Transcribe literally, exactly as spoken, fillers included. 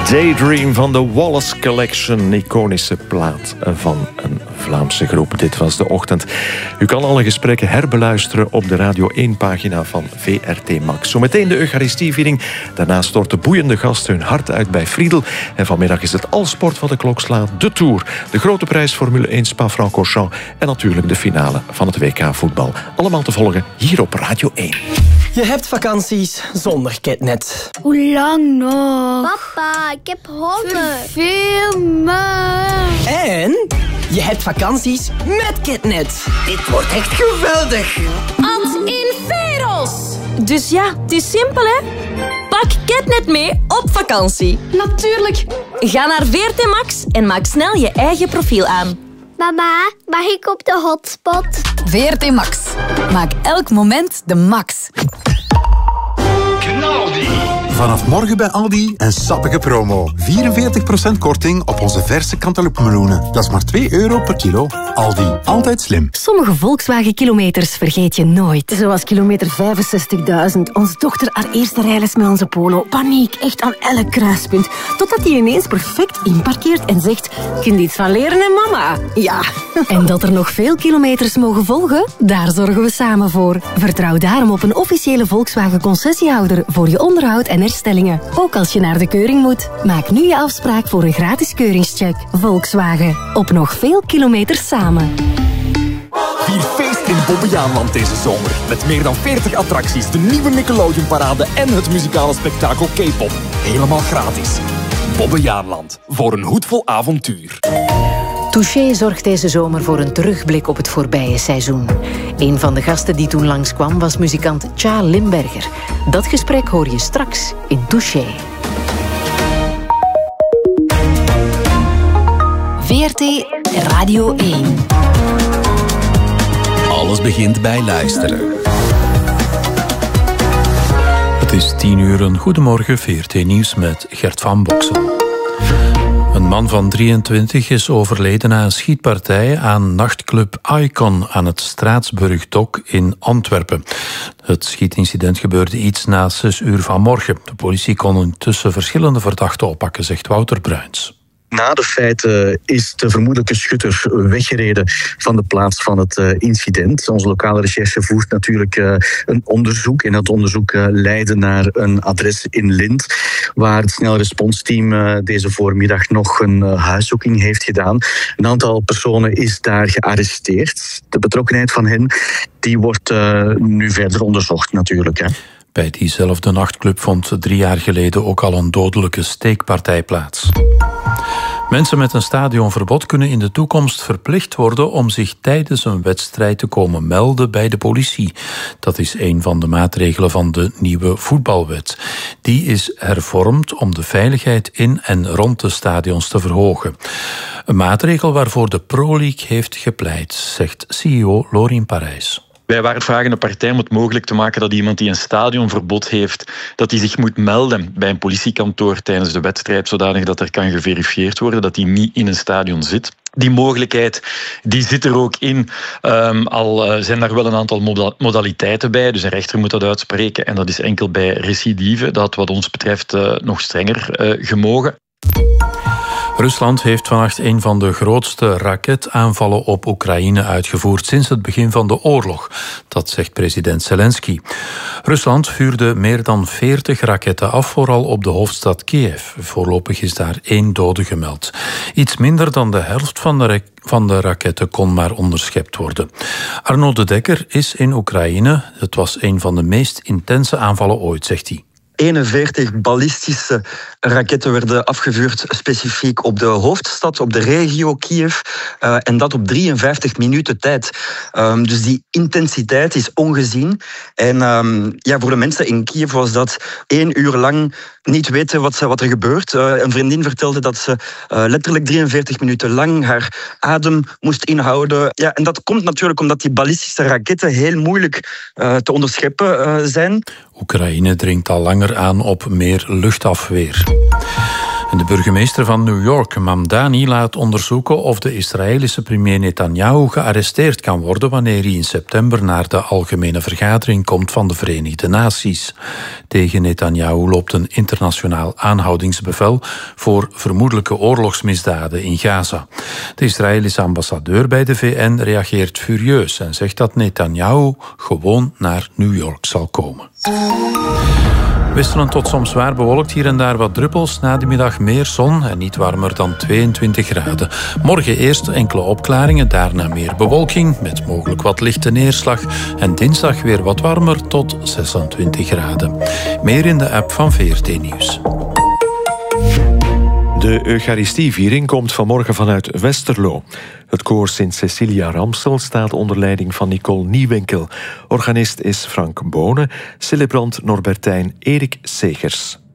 Daydream van de Wallace Collection, een iconische plaat van een Vlaamse groep. Dit was De Ochtend. U kan alle gesprekken herbeluisteren op de Radio één-pagina van V R T Max. Zometeen de Eucharistieviering. Daarna stort de boeiende gasten hun hart uit bij Friedel. En vanmiddag is het al sport wat de klok slaat. De Tour, de grote prijs Formule één Spa-Francorchamps en natuurlijk de finale van het W K voetbal. Allemaal te volgen hier op Radio één. Je hebt vakanties zonder Ketnet. Hoe lang nog? Papa, ik heb honger. Veel me. En je hebt vakanties met Ketnet. Dit wordt echt geweldig. Ad in Veros. Dus ja, het is simpel, hè? Pak Ketnet mee op vakantie. Natuurlijk. Ga naar V R T Max en maak snel je eigen profiel aan. Mama, mag ik op de hotspot? V R T Max. Maak elk moment de max. Knaldi. Vanaf morgen bij Aldi een sappige promo. vierenveertig procent korting op onze verse cantaloupemeloenen. Dat is maar twee euro per kilo. Aldi, altijd slim. Sommige Volkswagen-kilometers vergeet je nooit. Zoals kilometer vijfenzestigduizend. Onze dochter haar eerste rijles met onze Polo. Paniek, echt aan elk kruispunt. Totdat hij ineens perfect inparkeert en zegt... Kun je iets van leren, hè, mama? Ja. En dat er nog veel kilometers mogen volgen? Daar zorgen we samen voor. Vertrouw daarom op een officiële Volkswagen-concessiehouder voor je onderhoud en herstellingen. Ook als je naar de keuring moet. Maak nu je afspraak voor een gratis keuringscheck. Volkswagen. Op nog veel kilometers samen. Vier feest in Bobbejaanland deze zomer. Met meer dan veertig attracties, de nieuwe Nickelodeon-parade en het muzikale spektakel K-pop. Helemaal gratis. Bobbejaanland. Voor een hoedvol avontuur. Touché zorgt deze zomer voor een terugblik op het voorbije seizoen. Een van de gasten die toen langskwam was muzikant Tja Limberger. Dat gesprek hoor je straks in Touché. V R T Radio één. Alles begint bij luisteren. Het is tien uur, een goedemorgen, V R T Nieuws met Gert van Boksel. Een man van drieëntwintig is overleden na een schietpartij aan nachtclub Icon aan het Straatsburgdok in Antwerpen. Het schietincident gebeurde iets na zes uur vanmorgen. De politie kon intussen verschillende verdachten oppakken, zegt Wouter Bruins. Na de feiten is de vermoedelijke schutter weggereden van de plaats van het incident. Onze lokale recherche voert natuurlijk een onderzoek. En dat onderzoek leidde naar een adres in Lint, waar het snelle responsteam deze voormiddag nog een huiszoeking heeft gedaan. Een aantal personen is daar gearresteerd. De betrokkenheid van hen die wordt nu verder onderzocht natuurlijk, hè. Bij diezelfde nachtclub vond drie jaar geleden ook al een dodelijke steekpartij plaats. Mensen met een stadionverbod kunnen in de toekomst verplicht worden om zich tijdens een wedstrijd te komen melden bij de politie. Dat is een van de maatregelen van de nieuwe voetbalwet. Die is hervormd om de veiligheid in en rond de stadions te verhogen. Een maatregel waarvoor de Pro League heeft gepleit, zegt C E O Lorien Parijs. Wij waren vragende partij om het mogelijk te maken dat iemand die een stadionverbod heeft, dat hij zich moet melden bij een politiekantoor tijdens de wedstrijd, zodanig dat er kan geverifieerd worden dat hij niet in een stadion zit. Die mogelijkheid die zit er ook in, um, al uh, zijn daar wel een aantal moda- modaliteiten bij. Dus een rechter moet dat uitspreken en dat is enkel bij recidive. Dat wat ons betreft uh, nog strenger uh, gemogen. Rusland heeft vannacht een van de grootste raketaanvallen op Oekraïne uitgevoerd sinds het begin van de oorlog. Dat zegt president Zelensky. Rusland vuurde meer dan veertig raketten af, vooral op de hoofdstad Kiev. Voorlopig is daar één dode gemeld. Iets minder dan de helft van de, ra- van de raketten kon maar onderschept worden. Arno de Dekker is in Oekraïne. Het was een van de meest intense aanvallen ooit, zegt hij. eenenveertig ballistische raketten werden afgevuurd specifiek op de hoofdstad, op de regio Kiev. Uh, en dat op drieënvijftig minuten tijd. Um, dus die intensiteit is ongezien. En um, ja, voor de mensen in Kiev was dat één uur lang niet weten wat, wat er gebeurt. Uh, een vriendin vertelde dat ze uh, letterlijk drieënveertig minuten lang haar adem moest inhouden. Ja, en dat komt natuurlijk omdat die ballistische raketten heel moeilijk uh, te onderscheppen uh, zijn. Oekraïne dringt al langer aan op meer luchtafweer. En de burgemeester van New York, Mamdani, laat onderzoeken of de Israëlische premier Netanyahu gearresteerd kan worden wanneer hij in september naar de algemene vergadering komt van de Verenigde Naties. Tegen Netanyahu loopt een internationaal aanhoudingsbevel voor vermoedelijke oorlogsmisdaden in Gaza. De Israëlische ambassadeur bij de V N reageert furieus en zegt dat Netanyahu gewoon naar New York zal komen. Wisselend tot soms zwaar bewolkt, hier en daar wat druppels. Na de middag meer zon en niet warmer dan tweeëntwintig graden. Morgen eerst enkele opklaringen, daarna meer bewolking met mogelijk wat lichte neerslag. En dinsdag weer wat warmer tot zesentwintig graden. Meer in de app van V R T Nieuws. De Eucharistieviering komt vanmorgen vanuit Westerlo. Het koor Sint Cecilia Ramsel staat onder leiding van Nicole Nieuwinkel. Organist is Frank Bonen, celebrant Norbertijn Erik Segers.